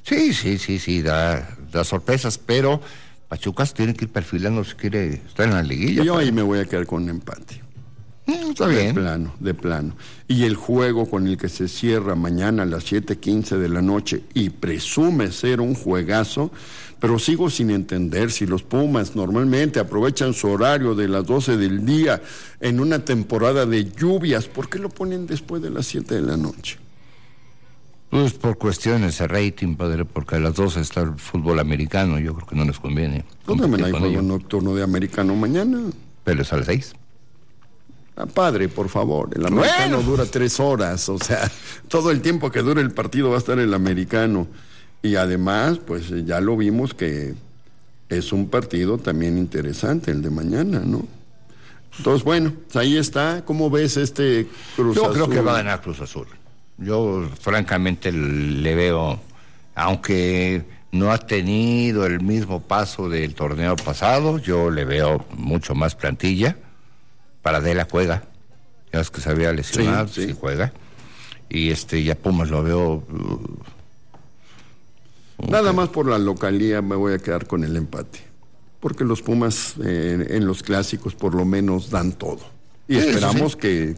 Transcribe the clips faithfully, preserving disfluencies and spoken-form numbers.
Sí, sí, sí, sí, da, da sorpresas, pero Pachuca tiene que ir perfilando si quiere estar en la liguilla. Yo ahí me voy a quedar con un empate. Mm, está de bien. De plano, de plano. Y el juego con el que se cierra mañana a las siete quince de la noche y presume ser un juegazo, pero sigo sin entender si los Pumas normalmente aprovechan su horario de las doce del día en una temporada de lluvias, ¿por qué lo ponen después de las siete de la noche? Pues por cuestiones de rating, padre, porque a las doce está el fútbol americano, yo creo que no les conviene. ¿No también hay juego nocturno de americano mañana? Pero es a las seis. Ah, padre, por favor, el americano bueno. dura tres horas, o sea, todo el tiempo que dure el partido va a estar el americano. Y además, pues ya lo vimos que es un partido también interesante el de mañana, ¿no? Entonces, bueno, ahí está. ¿Cómo ves este Cruz Yo Azul? creo que va a ganar Cruz Azul. Yo francamente le veo, aunque no ha tenido el mismo paso del torneo pasado, yo le veo mucho más plantilla. Paradela juega, ya es que se había lesionado, sí, sí. sí juega. Y este ya Pumas lo veo... Uh, Nada okay. más por la localía me voy a quedar con el empate. Porque los Pumas eh, en los clásicos por lo menos dan todo. Y sí, esperamos sí. que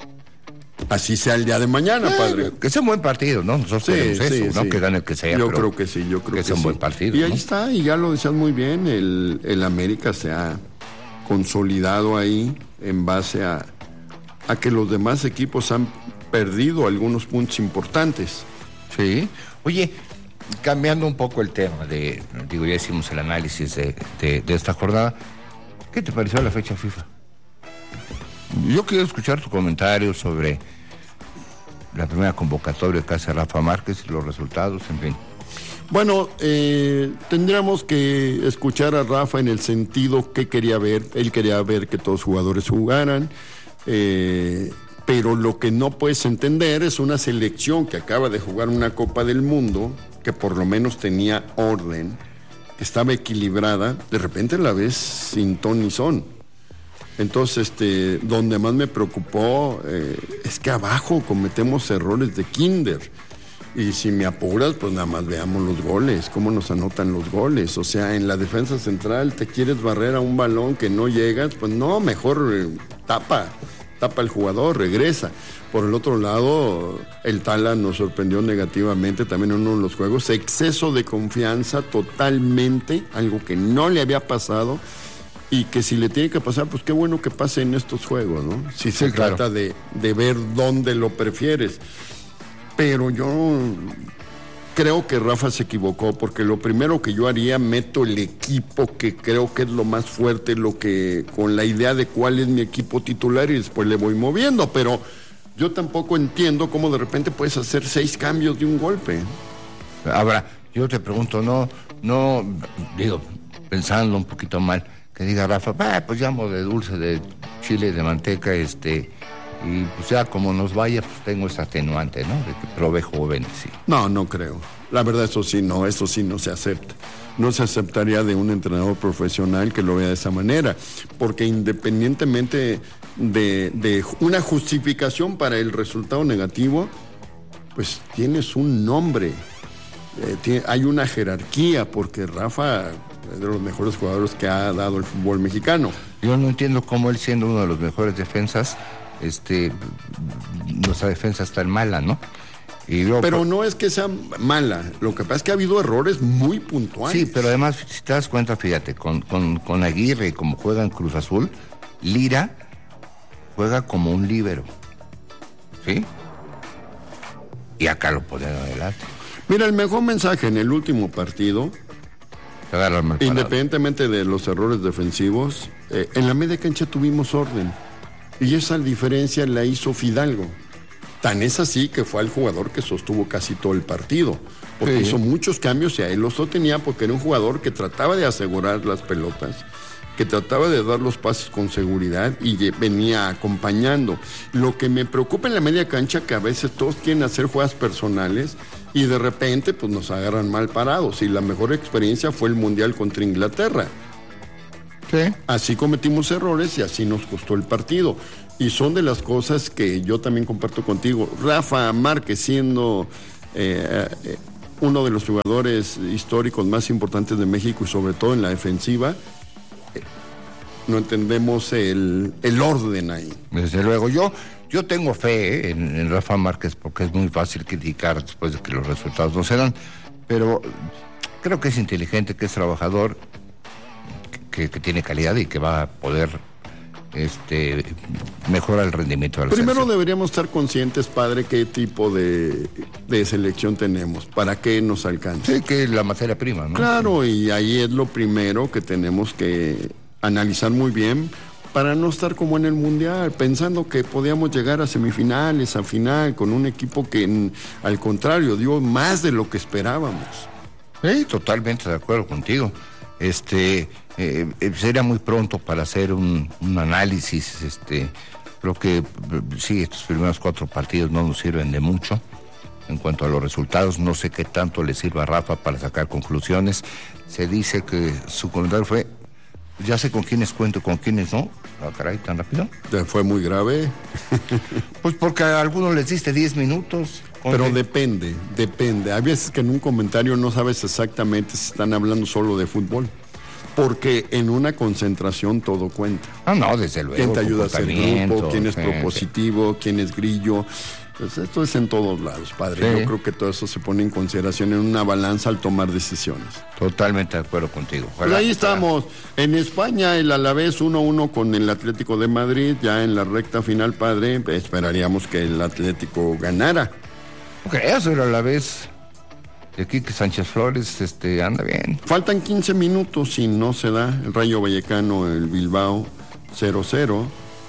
así sea el día de mañana, eh, padre. Que sea un buen partido, ¿no? Nosotros sí, queremos sí, eso, ¿no? Sí. Que gane el que sea. Yo creo que sí, yo creo que, que sea sí. un buen partido. Y ahí ¿no? está, y ya lo decías muy bien, el, el América se ha consolidado ahí en base a, a que los demás equipos han perdido algunos puntos importantes. Sí. Oye, cambiando un poco el tema de, digo, ya hicimos el análisis de, de, de esta jornada, ¿qué te pareció la fecha FIFA? Yo quiero escuchar tu comentario sobre la primera convocatoria que hace Rafa Márquez y los resultados, en fin. Bueno, eh, tendríamos que escuchar a Rafa en el sentido que quería ver. Él quería ver que todos los jugadores jugaran, eh, pero lo que no puedes entender es una selección que acaba de jugar una Copa del Mundo, que por lo menos tenía orden, que estaba equilibrada, de repente la ves sin ton ni son. Entonces, este, donde más me preocupó eh, es que abajo cometemos errores de kinder. Y si me apuras, pues nada más veamos los goles, cómo nos anotan los goles. O sea, en la defensa central te quieres barrer a un balón que no llegas, pues no, mejor eh, tapa, tapa el jugador, regresa. Por el otro lado, el Tala nos sorprendió negativamente también en uno de los juegos. Exceso de confianza totalmente, algo que no le había pasado. Y que si le tiene que pasar, pues qué bueno que pase en estos juegos, ¿no? Si se sí, trata claro. de, de ver dónde lo prefieres. Pero yo creo que Rafa se equivocó, porque lo primero que yo haría, meto el equipo que creo que es lo más fuerte, lo que con la idea de cuál es mi equipo titular, y después le voy moviendo. Pero yo tampoco entiendo cómo de repente puedes hacer seis cambios de un golpe. Ahora, yo te pregunto, no, no, digo, pensando un poquito mal, que diga Rafa, bah, pues llamo de dulce, de chile, de manteca, este... y pues ya como nos vaya, pues tengo esta atenuante, ¿no? De que probé jóvenes, sí. No, no creo. La verdad, eso sí, no, eso sí no se acepta. No se aceptaría de un entrenador profesional que lo vea de esa manera, porque independientemente de, de una justificación para el resultado negativo, pues tienes un nombre, eh, tiene, hay una jerarquía, porque Rafa es de los mejores jugadores que ha dado el fútbol mexicano. Yo no entiendo cómo él, siendo uno de los mejores defensas, este, nuestra defensa es tan mala, ¿no? Y luego, pero no es que sea mala, lo que pasa es que ha habido errores muy puntuales. Sí, pero además, si te das cuenta, fíjate, con, con, con Aguirre, como juega en Cruz Azul, Lira juega como un líbero, ¿sí? Y acá lo ponen adelante. Mira, el mejor mensaje en el último partido, independientemente de los errores defensivos, eh, en la media cancha tuvimos orden. Y esa diferencia la hizo Fidalgo. Tan es así que fue el jugador que sostuvo casi todo el partido, porque sí. hizo muchos cambios y a él lo sostenía, porque era un jugador que trataba de asegurar las pelotas, que trataba de dar los pases con seguridad y venía acompañando. Lo que me preocupa en la media cancha, que a veces todos quieren hacer jugadas personales y de repente pues nos agarran mal parados, y la mejor experiencia fue el Mundial contra Inglaterra. ¿Sí? Así cometimos errores y así nos costó el partido. Y son de las cosas que yo también comparto contigo. Rafa Márquez, siendo eh, eh, uno de los jugadores históricos más importantes de México y sobre todo en la defensiva, eh, no entendemos el, el orden ahí. Desde luego, yo, yo tengo fe eh, en, en Rafa Márquez porque es muy fácil criticar después de que los resultados no se dan, pero creo que es inteligente, que es trabajador, que, que tiene calidad y que va a poder este mejorar el rendimiento de la Primero selección. Deberíamos estar conscientes, padre, qué tipo de, de selección tenemos, para qué nos alcanza. Sí, que es la materia prima, ¿no? Claro, y ahí es lo primero que tenemos que analizar muy bien para no estar como en el Mundial, pensando que podíamos llegar a semifinales, a final, con un equipo que en, al contrario dio más de lo que esperábamos. Sí, totalmente de acuerdo contigo. Este, eh, sería muy pronto para hacer un, un análisis. Este, creo que sí, estos primeros cuatro partidos no nos sirven de mucho en cuanto a los resultados. No sé qué tanto le sirva a Rafa para sacar conclusiones. Se dice que su comentario fue: ya sé con quiénes cuento y con quiénes no. Ah, caray, tan rápido. Fue muy grave. Pues porque a algunos les diste diez minutos. Pero depende, depende. Hay veces que en un comentario no sabes exactamente si están hablando solo de fútbol. Porque en una concentración todo cuenta. Ah, no, desde luego. ¿Quién te ayuda a hacer grupo? ¿Quién es sí, propositivo? Sí. ¿Quién es grillo? Pues esto es en todos lados, padre. Sí. Yo creo que todo eso se pone en consideración en una balanza al tomar decisiones. Totalmente de acuerdo contigo. Ojalá, pues ahí estamos. Ojalá. En España, el Alavés uno uno con el Atlético de Madrid. Ya en la recta final, padre, esperaríamos que el Atlético ganara. No creas, el Alavés de Quique Sánchez Flores este, anda bien. Faltan quince minutos y no se da. El Rayo Vallecano, el Bilbao cero cero.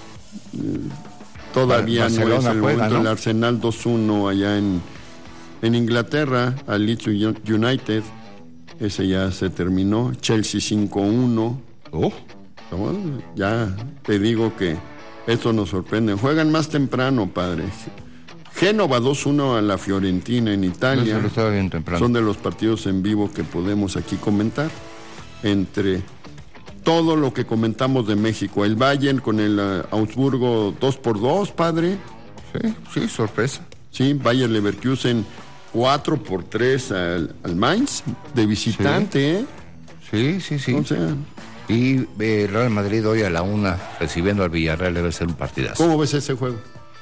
Todavía Barcelona no es el juega, momento. ¿No? El Arsenal dos uno allá en, en Inglaterra, al Leeds United. Ese ya se terminó. Chelsea cinco uno. Oh. Bueno, ya te digo que esto nos sorprende. Juegan más temprano, padre. Génova dos uno a la Fiorentina en Italia. Eso estaba bien temprano. Son de los partidos en vivo que podemos aquí comentar. Entre todo lo que comentamos de México. El Bayern con el uh, Augsburgo dos por dos, padre. Sí, sí, sorpresa. Sí, Bayern Leverkusen cuatro por tres al, al Mainz, de visitante, sí. ¿eh? Sí, sí, sí. O sea, y eh, Real Madrid hoy a la una, recibiendo al Villarreal, debe ser un partidazo. ¿Cómo ves ese juego?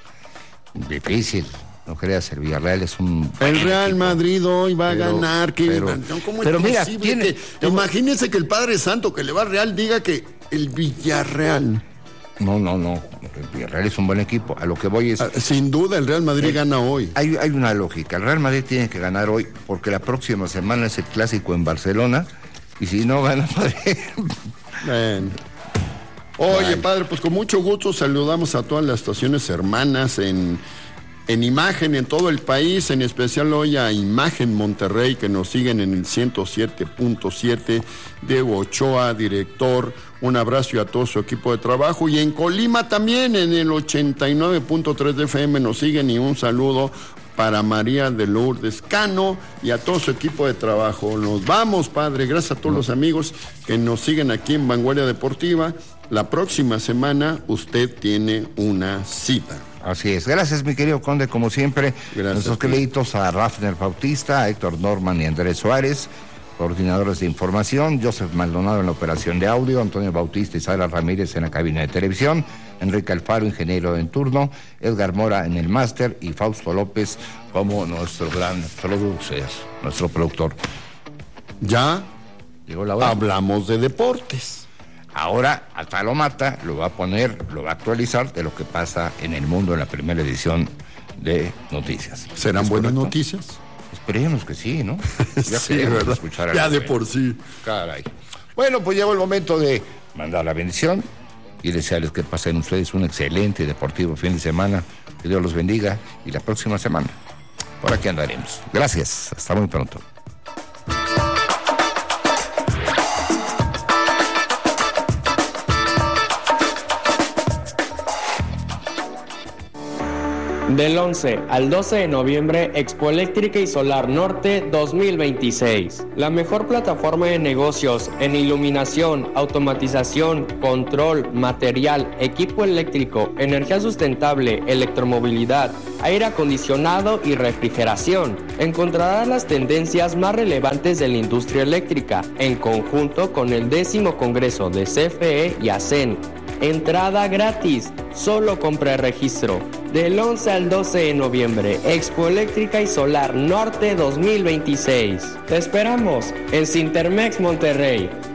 Difícil, no creas, el Villarreal es un... El Real equipo. Madrid hoy va pero, a ganar, que pero, ¿cómo pero es mira, posible tiene, que, tengo... imagínense que el Padre Santo que le va al Real diga que el Villarreal... No, no, no, el Villarreal es un buen equipo, a lo que voy es... Ah, sin duda el Real Madrid eh, gana hoy. Hay, hay una lógica, el Real Madrid tiene que ganar hoy porque la próxima semana es el clásico en Barcelona y si no gana Madrid... Bueno. Oye, Ay. padre, pues con mucho gusto saludamos a todas las estaciones hermanas en, en Imagen, en todo el país, en especial hoy a Imagen Monterrey, que nos siguen en el ciento siete punto siete, Diego Ochoa, director, un abrazo a todo su equipo de trabajo, y en Colima también, en el ochenta y nueve punto tres de F M nos siguen, y un saludo para María de Lourdes Cano y a todo su equipo de trabajo. Nos vamos, padre, gracias a todos los amigos que nos siguen aquí en Vanguardia Deportiva. La próxima semana usted tiene una cita. Así es. Gracias, mi querido Conde, como siempre. Gracias. Nuestros créditos a Rafner Bautista, a Héctor Norman y Andrés Suárez, coordinadores de información, Joseph Maldonado en la operación de audio, Antonio Bautista y Sara Ramírez en la cabina de televisión, Enrique Alfaro, ingeniero en turno, Edgar Mora en el máster y Fausto López como nuestro gran producer, nuestro productor. Ya llegó la hora. Hablamos de deportes. Ahora, Atalo Mata lo va a poner, lo va a actualizar de lo que pasa en el mundo en la primera edición de Noticias. ¿Serán buenas correcto? Noticias? Esperemos que sí, ¿no? Ya sí, ¿verdad? Ya de por sí. Caray. Bueno, pues llegó el momento de mandar la bendición y desearles que pasen ustedes un excelente y deportivo fin de semana. Que Dios los bendiga y la próxima semana por aquí andaremos. Gracias. Hasta muy pronto. Del once al doce de noviembre, Expo Eléctrica y Solar Norte dos mil veintiséis. La mejor plataforma de negocios en iluminación, automatización, control, material, equipo eléctrico, energía sustentable, electromovilidad, aire acondicionado y refrigeración. Encontrarás las tendencias más relevantes de la industria eléctrica, en conjunto con el décimo Congreso de C F E y A C E N. Entrada gratis, solo compra registro. Del once al doce de noviembre, Expo Eléctrica y Solar Norte dos mil veintiséis. Te esperamos en Sintermex Monterrey.